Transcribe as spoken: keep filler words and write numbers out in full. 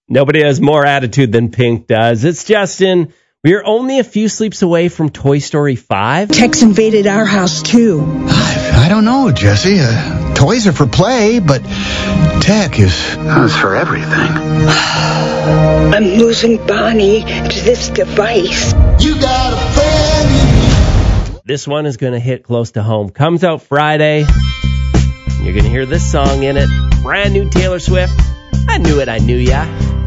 Nobody has more attitude than Pink does. It's Justin. We are only a few sleeps away from Toy Story five. Tech's invaded our house, too. I, I don't know, Jesse. Uh, toys are for play, but tech is, is for everything. I'm losing Bonnie to this device. You got a friend. This one is going to hit close to home. Comes out Friday. You're going to hear this song in it. Brand new Taylor Swift. I knew it, I knew ya.